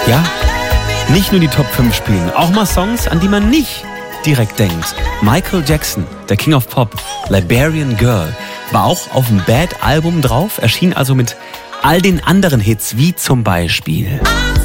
Ja, nicht nur die Top 5 spielen, auch mal Songs, an die man nicht direkt denkt. Michael Jackson, der King of Pop, Liberian Girl, war auch auf dem Bad Album drauf, erschien also mit all den anderen Hits, wie zum Beispiel